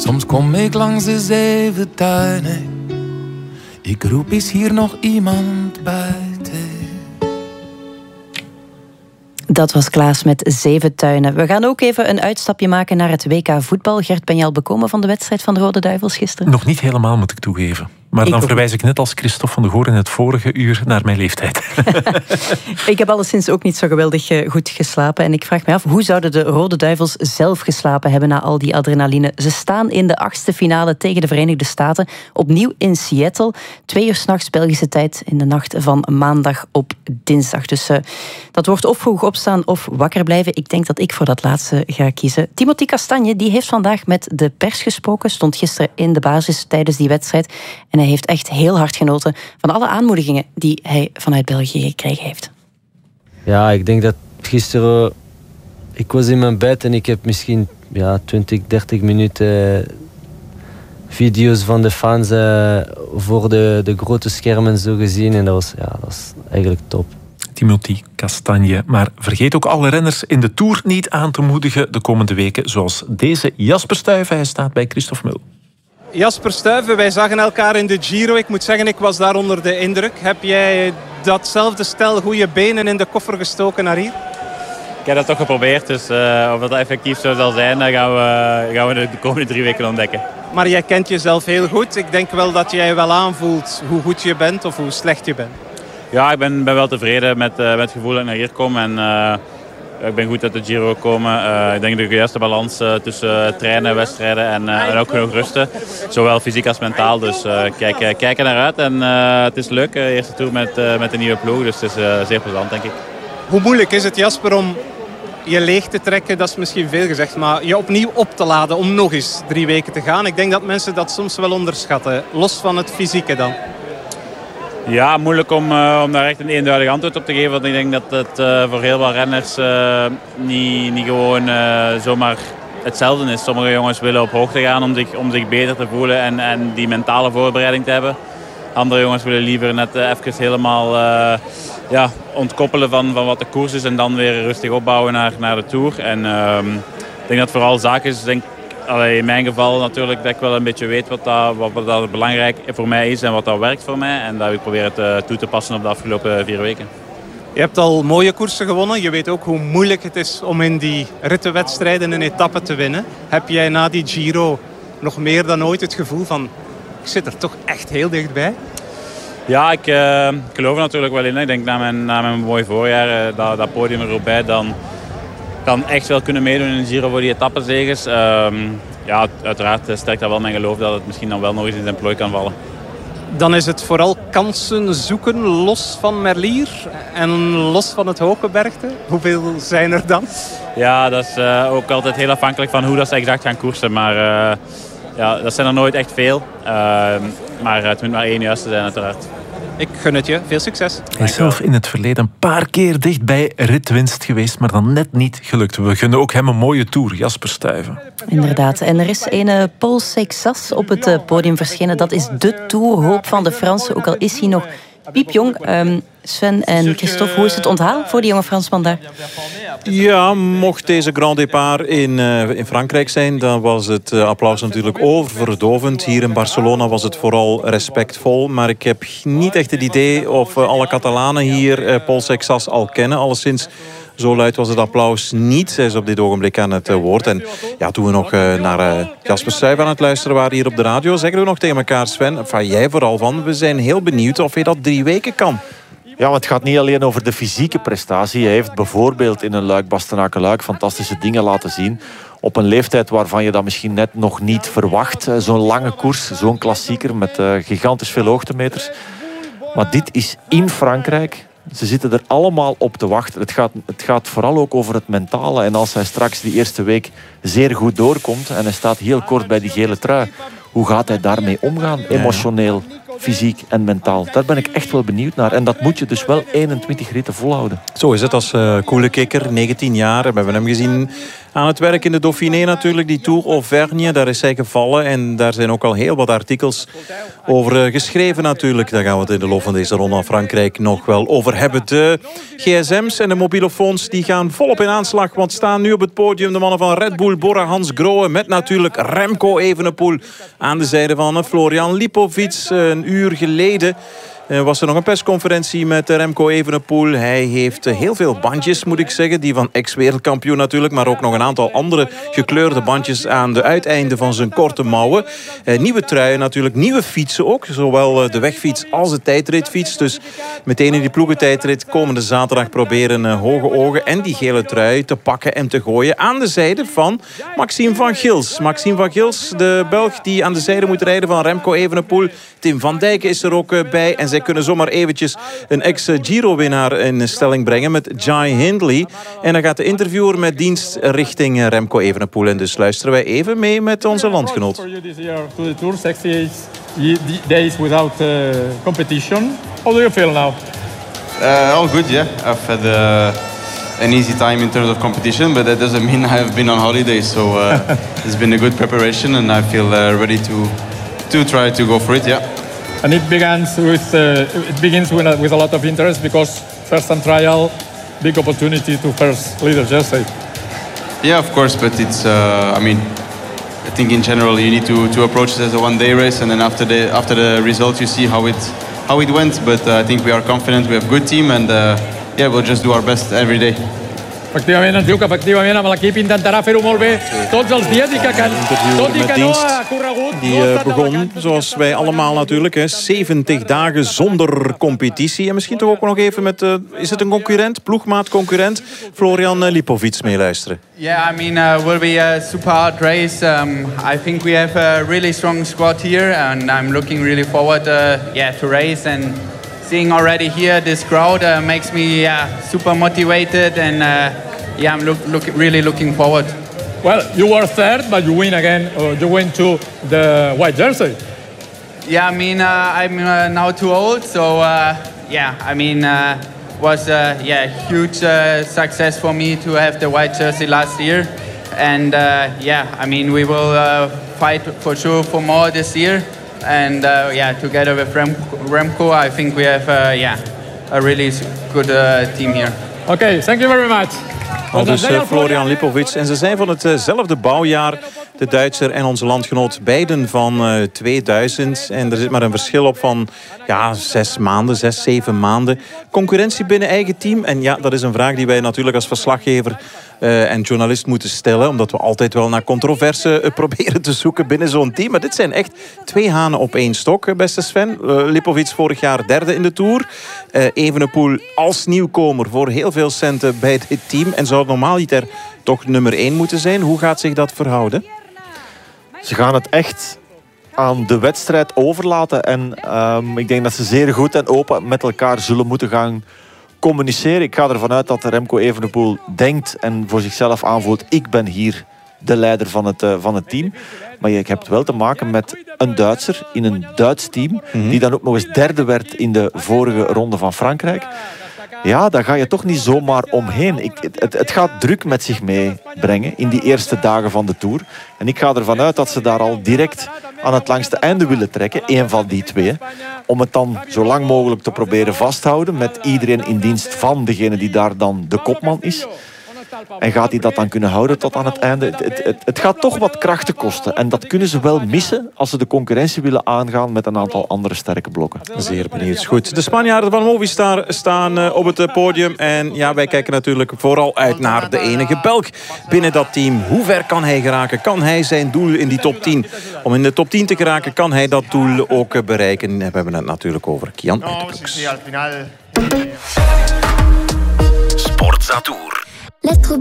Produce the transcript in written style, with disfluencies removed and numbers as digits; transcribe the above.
Soms kom ik langs de 7 tuinen. Ik roep, is hier nog iemand buiten? Dat was Klaas met 7 tuinen. We gaan ook even een uitstapje maken naar het WK voetbal. Gert, ben je al bekomen van de wedstrijd van de Rode Duivels gisteren? Nog niet helemaal, moet ik toegeven. Maar dan verwijs ik net als Christophe van de Goor in het vorige uur naar mijn leeftijd. Ik heb alleszins ook niet zo geweldig goed geslapen. En ik vraag me af, hoe zouden de Rode Duivels zelf geslapen hebben na al die adrenaline? Ze staan in de 8e finale tegen de Verenigde Staten. Opnieuw in Seattle. 2 uur 's nachts Belgische tijd in de nacht van maandag op dinsdag. Dus dat wordt of vroeg opstaan of wakker blijven. Ik denk dat ik voor dat laatste ga kiezen. Timothy Castagne die heeft vandaag met de pers gesproken. Stond gisteren in de basis tijdens die wedstrijd. En hij heeft echt heel hard genoten van alle aanmoedigingen die hij vanuit België gekregen heeft. Ja, ik denk dat gisteren... Ik was in mijn bed en ik heb misschien 20, 30 minuten video's van de fans voor de grote schermen zo gezien. En dat was eigenlijk top. Timothy Castagne. Maar vergeet ook alle renners in de Tour niet aan te moedigen de komende weken. Zoals deze Jasper Stuyven. Hij staat bij Christophe Mul. Jasper Stuyven, wij zagen elkaar in de Giro. Ik moet zeggen, ik was daar onder de indruk. Heb jij datzelfde stel goede benen in de koffer gestoken naar hier? Ik heb dat toch geprobeerd, dus of dat effectief zo zal zijn, dan gaan we de komende 3 weken ontdekken. Maar jij kent jezelf heel goed. Ik denk wel dat jij wel aanvoelt hoe goed je bent of hoe slecht je bent. Ja, ik ben wel tevreden met het gevoel dat ik naar hier kom. En ik ben goed uit de Giro gekomen. Ik denk de juiste balans tussen trainen, wedstrijden en ook genoeg rusten. Zowel fysiek als mentaal. Dus kijk er naar uit. En het is leuk, eerste tour met de nieuwe ploeg. Dus het is zeer plezant, denk ik. Hoe moeilijk is het, Jasper, om je leeg te trekken? Dat is misschien veel gezegd, maar je opnieuw op te laden om nog eens 3 weken te gaan. Ik denk dat mensen dat soms wel onderschatten. Los van het fysieke dan. Ja, moeilijk om daar echt een eenduidig antwoord op te geven. Want ik denk dat het voor heel wat renners niet gewoon zomaar hetzelfde is. Sommige jongens willen op hoogte gaan om zich beter te voelen en die mentale voorbereiding te hebben. Andere jongens willen liever net even helemaal ontkoppelen van wat de koers is en dan weer rustig opbouwen naar de Tour. En ik denk dat vooral zaak is, in mijn geval natuurlijk, dat ik wel een beetje weet wat dat belangrijk voor mij is en wat dat werkt voor mij. En dat heb ik proberen toe te passen op de afgelopen 4 weken. Je hebt al mooie koersen gewonnen. Je weet ook hoe moeilijk het is om in die rittenwedstrijden een etappe te winnen. Heb jij na die Giro nog meer dan ooit het gevoel van, ik zit er toch echt heel dichtbij? Ja, ik geloof er natuurlijk wel in. Ik denk na mijn mooi voorjaar, dat podium erbij, dan echt wel kunnen meedoen in de Giro voor die etappezeges. Uiteraard sterkt dat wel mijn geloof dat het misschien dan wel nog eens in zijn plooi kan vallen. Dan is het vooral kansen zoeken, los van Merlier en los van het Hooggebergte. Hoeveel zijn er dan? Ja, dat is ook altijd heel afhankelijk van hoe dat ze exact gaan koersen. Maar dat zijn er nooit echt veel. Maar het moet maar 1 juiste zijn uiteraard. Ik gun het je. Veel succes. Hij is zelf in het verleden een paar keer dicht bij ritwinst geweest, maar dan net niet gelukt. We gunnen ook hem een mooie Tour, Jasper Stuyven. Inderdaad. En er is een Paul Seixas op het podium verschenen. Dat is de toerhoop van de Fransen, ook al is hij nog piepjong. Sven en Christophe, hoe is het onthaal voor die jonge Fransman daar? Ja, mocht deze Grand Départ in Frankrijk zijn, dan was het applaus natuurlijk overdovend. Hier in Barcelona was het vooral respectvol. Maar ik heb niet echt het idee of alle Catalanen hier Paul Seixas al kennen. Alleszins, zo luid was het applaus niet. Hij is op dit ogenblik aan het woord. En ja, toen we nog naar Jasper Stuyven aan het luisteren waren hier op de radio, zeggen we nog tegen elkaar, Sven, van jij vooral van, we zijn heel benieuwd of je dat 3 weken kan. Ja, want het gaat niet alleen over de fysieke prestatie. Hij heeft bijvoorbeeld in een Luik-Bastenaken-Luik fantastische dingen laten zien. Op een leeftijd waarvan je dat misschien net nog niet verwacht. Zo'n lange koers, zo'n klassieker met gigantisch veel hoogtemeters. Maar dit is in Frankrijk. Ze zitten er allemaal op te wachten. Het gaat vooral ook over het mentale. En als hij straks die eerste week zeer goed doorkomt en hij staat heel kort bij die gele trui, hoe gaat hij daarmee omgaan? Emotioneel, fysiek en mentaal. Daar ben ik echt wel benieuwd naar. En dat moet je dus wel 21 ritten volhouden. Zo is het als coole kikker, 19 jaar. We hebben hem gezien aan het werk in de Dauphiné natuurlijk. Die Tour Auvergne, daar is zij gevallen. En daar zijn ook al heel wat artikels over geschreven natuurlijk. Daar gaan we het in de loop van deze ronde van Frankrijk nog wel over hebben. De gsm's en de mobielefoons die gaan volop in aanslag. Want staan nu op het podium de mannen van Red Bull, Bora Hansgrohe. Met natuurlijk Remco Evenepoel aan de zijde van Florian Lipovic. Een uur geleden was er nog een persconferentie met Remco Evenepoel. Hij heeft heel veel bandjes, moet ik zeggen. Die van ex-wereldkampioen natuurlijk. Maar ook nog een aantal andere gekleurde bandjes aan de uiteinden van zijn korte mouwen. Nieuwe truien natuurlijk. Nieuwe fietsen ook. Zowel de wegfiets als de tijdritfiets. Dus meteen in die ploegentijdrit komende zaterdag proberen hoge ogen en die gele trui te pakken en te gooien. Aan de zijde van Maxime van Gils. Maxime van Gils, de Belg die aan de zijde moet rijden van Remco Evenepoel. Tim van Dijk is er ook bij. En zij kunnen zomaar eventjes een ex-Giro-winnaar in stelling brengen met Jai Hindley. En dan gaat de interviewer met dienst richting Remco Evenepoel. En dus luisteren wij even mee met onze landgenoot. For you this year to the Tour, 68 days without competition. How do you feel now? All good, yeah. I've had an easy time in terms of competition, but that doesn't mean I've been on holiday. So it's been a good preparation, and I feel ready to try to go for it. Yeah. And it begins with a lot of interest because first time trial, big opportunity to first leader jersey. Yeah, of course, but it's. I think in general you need to approach it as a one-day race, and then after the result you see how it went. But I think we are confident. We have a good team, and we'll just do our best every day. Efectivament, ens diu que efectivament amb l'equip intentarà fer-ho molt bé tots els dies i que tot i que no ha corregut... Die begon, zoals wij allemaal natuurlijk, 70 dagen zonder competitie. En misschien toch ook nog even met, is het een concurrent, ploegmaat concurrent, Florian Lipovic meeluisteren. Yeah, I mean, will be a super hard race. I think we have a really strong squad here, and I'm looking really forward to race. And seeing already here this crowd makes me super motivated, and I'm really looking forward. Well, you were third, but you win again. You went to the white jersey. Yeah, I mean, I'm now too old, so was a huge success for me to have the white jersey last year, and we will fight for sure for more this year. And together with Remco, I think we have a really good team here. Okay, thank you very much. Al dus Florian Lipovic. En ze zijn van hetzelfde bouwjaar, de Duitser en onze landgenoot, beiden van 2000. En er zit maar een verschil op van 6 maanden, 7 maanden. Concurrentie binnen eigen team. En ja, dat is een vraag die wij natuurlijk als verslaggever en journalist moeten stellen. Omdat we altijd wel naar controverse proberen te zoeken binnen zo'n team. Maar dit zijn echt 2 hanen op 1 stok, beste Sven. Lipovic vorig jaar derde in de Tour. Evenepoel als nieuwkomer voor heel veel centen bij dit team. En zou normaliter toch nummer 1 moeten zijn. Hoe gaat zich dat verhouden? Ze gaan het echt aan de wedstrijd overlaten. En ik denk dat ze zeer goed en open met elkaar zullen moeten gaan communiceren. Ik ga ervan uit dat Remco Evenepoel denkt en voor zichzelf aanvoelt: ik ben hier de leider van het team. Maar je hebt wel te maken met een Duitser in een Duits team, die dan ook nog eens derde werd in de vorige ronde van Frankrijk. Ja, daar ga je toch niet zomaar omheen. Het gaat druk met zich meebrengen in die eerste dagen van de Tour. En ik ga ervan uit dat ze daar al direct aan het langste einde willen trekken. 1 van die 2. Om het dan zo lang mogelijk te proberen vasthouden met iedereen in dienst van degene die daar dan de kopman is. En gaat hij dat dan kunnen houden tot aan het einde? Het gaat toch wat krachten kosten. En dat kunnen ze wel missen als ze de concurrentie willen aangaan met een aantal andere sterke blokken. Zeer benieuwd. Goed, de Spanjaarden van Movistar staan op het podium. En ja, wij kijken natuurlijk vooral uit naar de enige Belg binnen dat team. Hoe ver kan hij geraken? Kan hij zijn doel in die top 10? Om in de top 10 te geraken, kan hij dat doel ook bereiken? We hebben het natuurlijk over Kian Uijtebroeks. Sportza Tour. L'être